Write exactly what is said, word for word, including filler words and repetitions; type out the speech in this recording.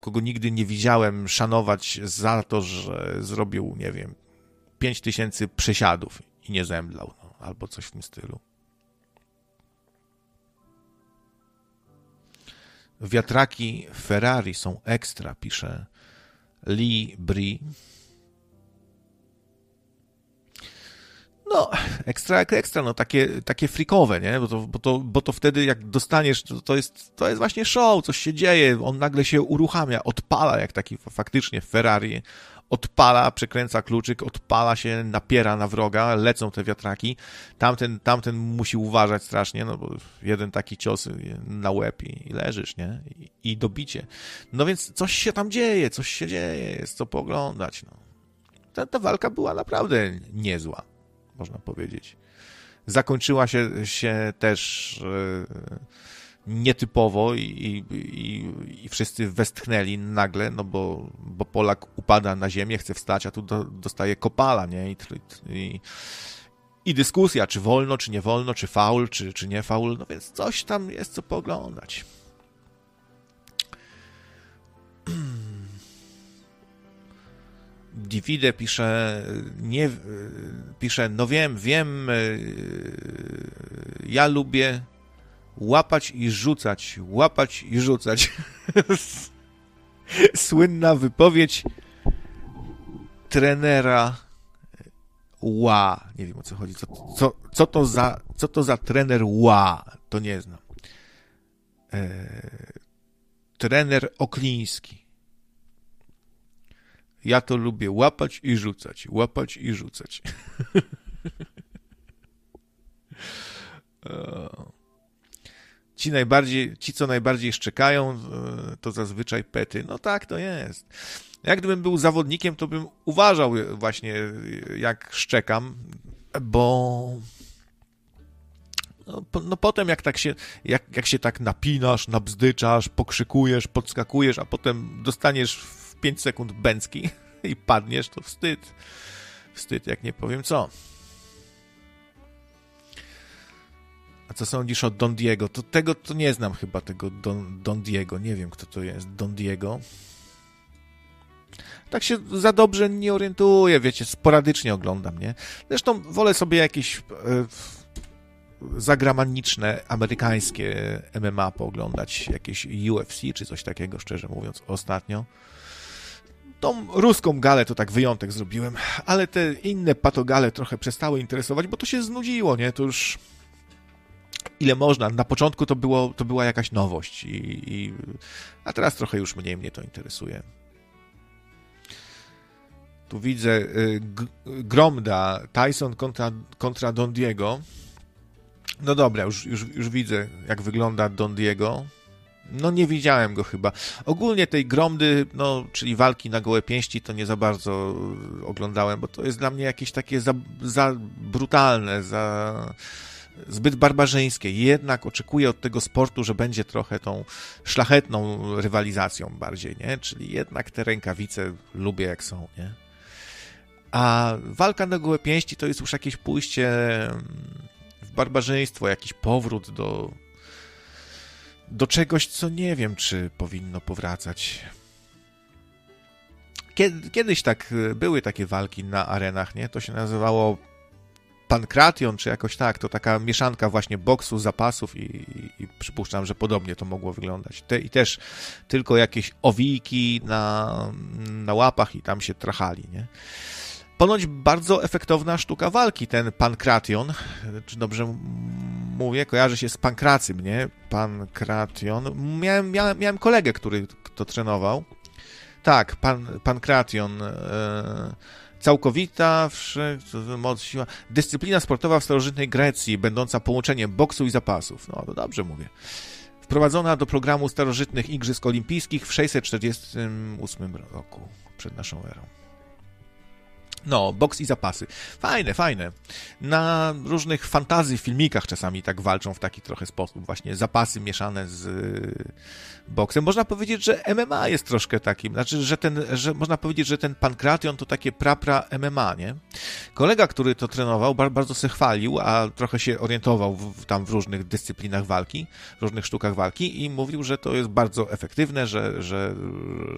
kogo nigdy nie widziałem, szanować za to, że zrobił, nie wiem, pięć tysięcy przysiadów i nie zemdlał, no, albo coś w tym stylu. Wiatraki Ferrari są ekstra, pisze Lee Brie. No, ekstra jak ekstra, no takie, takie freakowe, nie? Bo to, bo, to, bo to wtedy jak dostaniesz, to, to, jest, to jest właśnie show, coś się dzieje, on nagle się uruchamia, odpala jak taki faktycznie Ferrari, odpala, przekręca kluczyk, odpala się, napiera na wroga, lecą te wiatraki, tamten, tamten musi uważać strasznie, no bo jeden taki cios na łeb i, i leżysz, nie? I, i dobicie. No więc coś się tam dzieje, coś się dzieje, jest co pooglądać, no. Ta, ta walka była naprawdę niezła, można powiedzieć. Zakończyła się, się też e, nietypowo i, i, i wszyscy westchnęli nagle, no bo, bo Polak upada na ziemię, chce wstać, a tu do, dostaje kopala, nie? I, i, I dyskusja, czy wolno, czy nie wolno, czy faul, czy, czy nie faul, no więc coś tam jest co pooglądać. Divide pisze, nie, pisze, no wiem, wiem, ja lubię łapać i rzucać, łapać i rzucać. Słynna wypowiedź trenera Ła. Nie wiem, o co chodzi. Co, co, co, to, za, co to za trener Ła? To nie znam. E, trener Okliński. Ja to lubię łapać i rzucać, łapać i rzucać. Ci najbardziej, ci co najbardziej szczekają, to zazwyczaj pety. No tak to jest. Jak gdybym był zawodnikiem, to bym uważał właśnie, jak szczekam, bo no, po, no potem jak tak się, jak, jak się tak napinasz, nabzdyczasz, pokrzykujesz, podskakujesz, a potem dostaniesz w pięć sekund bęcki i padniesz, to wstyd. Wstyd, jak nie powiem co. A co sądzisz o Don Diego? To tego to nie znam chyba, tego Don, Don Diego. Nie wiem, kto to jest. Don Diego. Tak się za dobrze nie orientuję, wiecie, sporadycznie oglądam, nie? Zresztą wolę sobie jakieś e, zagraniczne, amerykańskie M M A pooglądać, jakieś U F C czy coś takiego, szczerze mówiąc, ostatnio. Tą ruską galę to tak wyjątek zrobiłem, ale te inne patogale trochę przestały interesować, bo to się znudziło, nie? To już ile można. Na początku to, było, to była jakaś nowość, i, i, a teraz trochę już mniej mnie to interesuje. Tu widzę y, G- Gromda, Tyson kontra, kontra Don Diego. No dobra, już, już, już widzę, jak wygląda Don Diego. No nie widziałem go chyba. Ogólnie tej Gromdy, no, czyli walki na gołe pięści, to nie za bardzo oglądałem, bo to jest dla mnie jakieś takie za, za brutalne, za zbyt barbarzyńskie. Jednak oczekuję od tego sportu, że będzie trochę tą szlachetną rywalizacją bardziej, nie? Czyli jednak te rękawice lubię jak są, nie? A walka na gołe pięści to jest już jakieś pójście w barbarzyństwo, jakiś powrót do do czegoś, co nie wiem, czy powinno powracać. Kiedy, kiedyś tak były takie walki na arenach, nie? To się nazywało Pankration, czy jakoś tak. To taka mieszanka właśnie boksu, zapasów i, i, i przypuszczam, że podobnie to mogło wyglądać. Te, I też tylko jakieś owijki na, na łapach i tam się trachali, nie? Ponoć bardzo efektowna sztuka walki, ten Pankration, czy dobrze mówię, kojarzy się z Pankracym, nie? Pankration. Miałem, miałem, miałem kolegę, który to trenował. Tak, pan, Pankration. E, całkowita moc, siła. Dyscyplina sportowa w starożytnej Grecji, będąca połączeniem boksu i zapasów. No, to dobrze mówię. Wprowadzona do programu starożytnych Igrzysk Olimpijskich w sześćset czterdziestym ósmym roku przed naszą erą. No, boks i zapasy. Fajne, fajne. Na różnych fantasy filmikach czasami tak walczą w taki trochę sposób. Właśnie zapasy mieszane z boksem. Można powiedzieć, że M M A jest troszkę takim. Znaczy, że ten, że można powiedzieć, że ten Pankration to takie pra-pra M M A, nie? Kolega, który to trenował, bardzo się chwalił, a trochę się orientował w, tam w różnych dyscyplinach walki, w różnych sztukach walki i mówił, że to jest bardzo efektywne, że, że,